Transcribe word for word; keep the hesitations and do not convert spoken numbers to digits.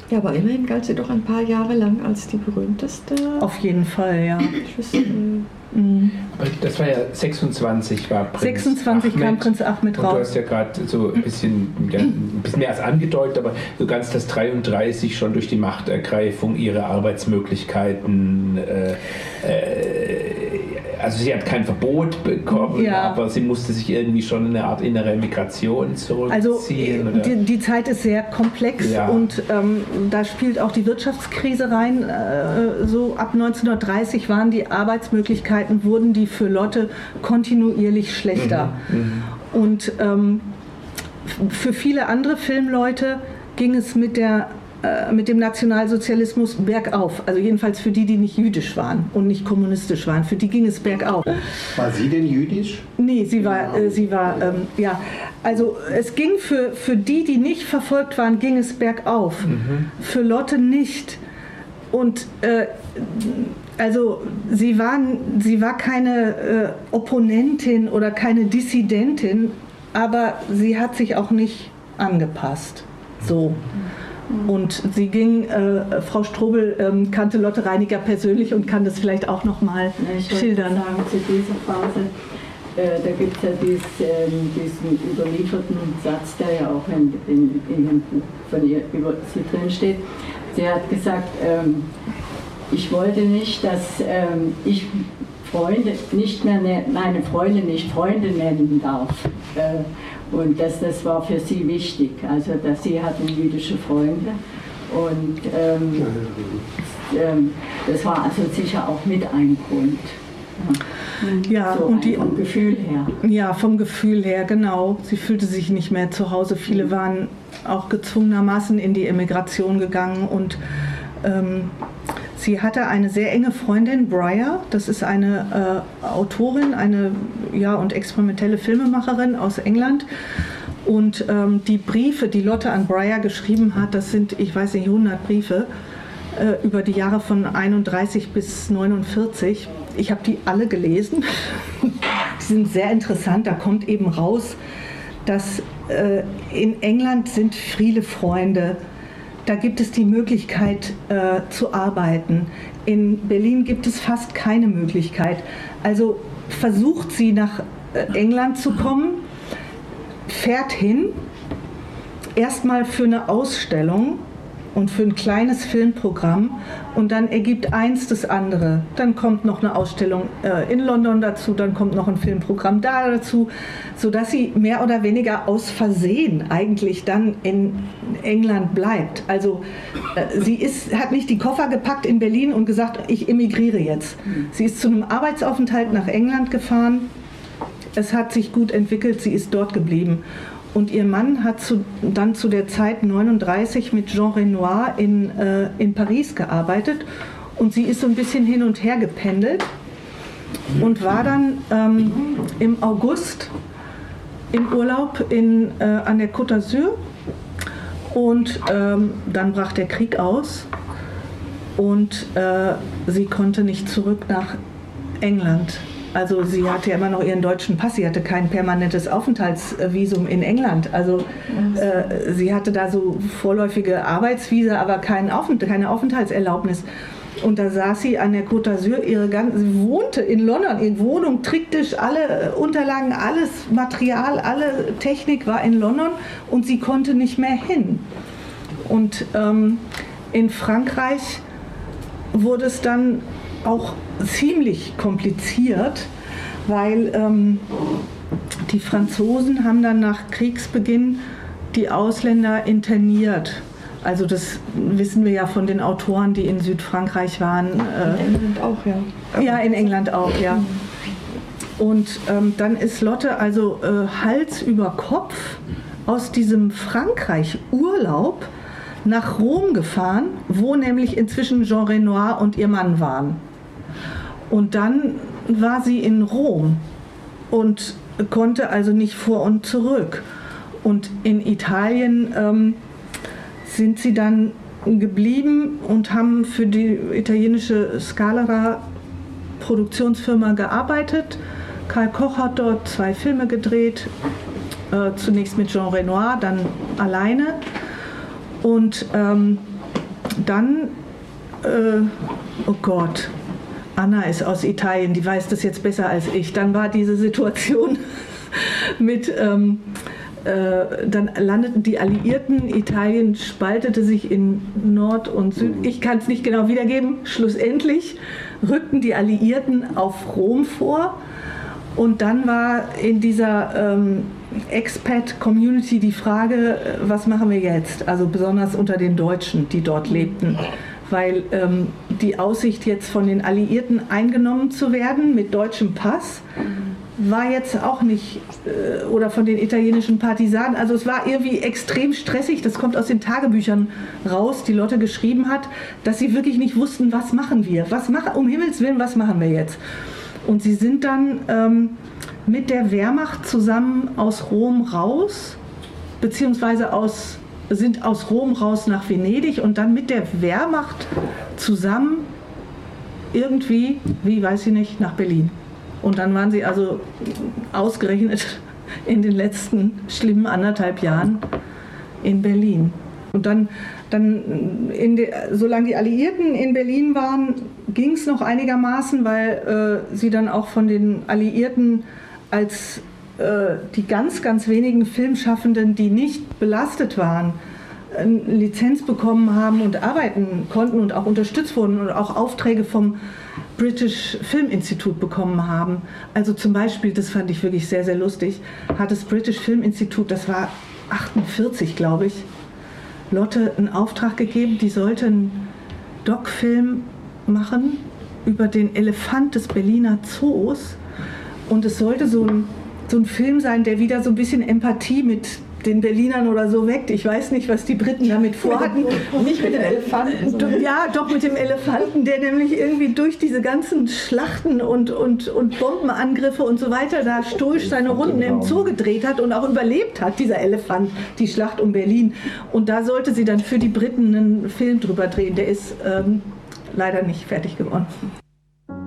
Ja, aber immerhin galt sie doch ein paar Jahre lang als die berühmteste. Auf jeden Fall, ja. Schüssel. Mhm. Das war ja sechsundzwanzig war Prinz sechsundzwanzig Ahmed. kam Prinz Ahmed Und raus. du hast ja gerade so ein bisschen, ja, ein bisschen mehr als angedeutet, aber so ganz das dreiunddreißig schon durch die Machtergreifung ihre Arbeitsmöglichkeiten, äh, äh, also sie hat kein Verbot bekommen, ja. aber sie musste sich irgendwie schon in eine Art innere Migration zurückziehen. Also die, die Zeit ist sehr komplex ja. und ähm, da spielt auch die Wirtschaftskrise rein. Äh, so ab neunzehnhundertdreißig waren die Arbeitsmöglichkeiten, wurden die für Lotte kontinuierlich schlechter. Mhm. Mhm. Und ähm, für viele andere Filmleute ging es mit der mit dem Nationalsozialismus bergauf. Also jedenfalls für die, die nicht jüdisch waren und nicht kommunistisch waren. Für die ging es bergauf. War sie denn jüdisch? Nee, sie war, äh, sie war ähm, ja. Also es ging für, für die, die nicht verfolgt waren, ging es bergauf. Mhm. Für Lotte nicht. Und äh, also sie, waren, sie war keine äh, Opponentin oder keine Dissidentin, aber sie hat sich auch nicht angepasst. So. Und sie ging, äh, Frau Strobel ähm, kannte Lotte Reiniger persönlich und kann das vielleicht auch noch mal ich schildern. Ich sagen, zu dieser Phase, äh, da gibt es ja dies, äh, diesen überlieferten Satz, der ja auch in, in, in dem Buch von ihr über sie drin steht. Sie hat gesagt, ähm, ich wollte nicht, dass ähm, ich Freunde nicht mehr, ne, meine Freunde nicht Freunde nennen darf. Äh, Und das, das war für sie wichtig. Also, dass sie hatten jüdische Freunde. Und ähm, ähm, das war also sicher auch mit ein Grund. Ja, ja so und die, vom Gefühl her. Ja, vom Gefühl her, genau. Sie fühlte sich nicht mehr zu Hause. Viele mhm. waren auch gezwungenermaßen in die Emigration gegangen. Und ähm, sie hatte eine sehr enge Freundin, Briar. Das ist eine äh, Autorin, eine ja, und experimentelle Filmemacherin aus England. Und ähm, die Briefe, die Lotte an Briar geschrieben hat, das sind, ich weiß nicht, hundert Briefe äh, über die Jahre von einunddreißig bis neunundvierzig. Ich habe die alle gelesen. Die sind sehr interessant. Da kommt eben raus, dass äh, in England sind viele Freunde. Da gibt es die Möglichkeit äh, zu arbeiten. In Berlin gibt es fast keine Möglichkeit. Also versucht sie nach äh, England zu kommen, fährt hin, erstmal für eine Ausstellung und für ein kleines Filmprogramm und dann ergibt eins das andere. Dann kommt noch eine Ausstellung äh, in London dazu, dann kommt noch ein Filmprogramm da dazu, sodass sie mehr oder weniger aus Versehen eigentlich dann in England bleibt. Also äh, sie ist, hat nicht die Koffer gepackt in Berlin und gesagt, ich emigriere jetzt. Sie ist zu einem Arbeitsaufenthalt nach England gefahren. Es hat sich gut entwickelt, sie ist dort geblieben. Und ihr Mann hat zu, dann zu der Zeit neununddreißig mit Jean Renoir in, äh, in Paris gearbeitet und sie ist so ein bisschen hin und her gependelt und war dann ähm, im August im Urlaub in, äh, an der Côte d'Azur und ähm, dann brach der Krieg aus und äh, sie konnte nicht zurück nach England. Also sie hatte ja immer noch ihren deutschen Pass, sie hatte kein permanentes Aufenthaltsvisum in England. Also äh, sie hatte da so vorläufige Arbeitsvisa, aber kein Aufent- keine Aufenthaltserlaubnis. Und da saß sie an der Côte d'Azur, ihre ganze, sie wohnte in London, ihre Wohnung, Tricktisch, alle Unterlagen, alles Material, alle Technik war in London und sie konnte nicht mehr hin. Und ähm, in Frankreich wurde es dann auch ziemlich kompliziert, weil ähm, die Franzosen haben dann nach Kriegsbeginn die Ausländer interniert. Also das wissen wir ja von den Autoren, die in Südfrankreich waren. Äh, in England auch, ja. Ja, in England auch, ja. Und ähm, dann ist Lotte also äh, Hals über Kopf aus diesem Frankreich-Urlaub nach Rom gefahren, wo nämlich inzwischen Jean Renoir und ihr Mann waren. Und dann war sie in Rom und konnte also nicht vor und zurück. Und in Italien ähm, sind sie dann geblieben und haben für die italienische Scalera Produktionsfirma gearbeitet. Karl Koch hat dort zwei Filme gedreht, äh, zunächst mit Jean Renoir, dann alleine. Und ähm, dann, äh, oh Gott, Anna ist aus Italien, die weiß das jetzt besser als ich. Dann war diese Situation mit, ähm, äh, dann landeten die Alliierten, Italien spaltete sich in Nord und Süd. Ich kann es nicht genau wiedergeben. Schlussendlich rückten die Alliierten auf Rom vor. Und dann war in dieser ähm, Expat-Community die Frage, was machen wir jetzt? Also besonders unter den Deutschen, die dort lebten. Weil ähm, die Aussicht, jetzt von den Alliierten eingenommen zu werden mit deutschem Pass, war jetzt auch nicht, äh, oder von den italienischen Partisanen, also es war irgendwie extrem stressig, das kommt aus den Tagebüchern raus, die Lotte geschrieben hat, dass sie wirklich nicht wussten, was machen wir, was machen, um Himmels Willen, was machen wir jetzt? Und sie sind dann ähm, mit der Wehrmacht zusammen aus Rom raus, beziehungsweise aus sind aus Rom raus nach Venedig und dann mit der Wehrmacht zusammen irgendwie, wie weiß ich nicht, nach Berlin. Und dann waren sie also ausgerechnet in den letzten schlimmen anderthalb Jahren in Berlin. Und dann, dann in de, solange die Alliierten in Berlin waren, ging es noch einigermaßen, weil äh, sie dann auch von den Alliierten als die ganz, ganz wenigen Filmschaffenden, die nicht belastet waren, eine Lizenz bekommen haben und arbeiten konnten und auch unterstützt wurden und auch Aufträge vom British Film Institute bekommen haben. Also zum Beispiel, das fand ich wirklich sehr, sehr lustig, hat das British Film Institute, das war achtundvierzig, glaube ich, Lotte einen Auftrag gegeben, die sollte einen Doc-Film machen über den Elefant des Berliner Zoos und es sollte so ein so ein Film sein, der wieder so ein bisschen Empathie mit den Berlinern oder so weckt. Ich weiß nicht, was die Briten damit vorhatten. Nicht mit den Elefanten. Sondern ja, doch mit dem Elefanten, der nämlich irgendwie durch diese ganzen Schlachten und, und, und Bombenangriffe und so weiter da stoisch seine Runden im Zoo gedreht hat und auch überlebt hat, dieser Elefant, die Schlacht um Berlin. Und da sollte sie dann für die Briten einen Film drüber drehen. Der ist ähm, leider nicht fertig geworden.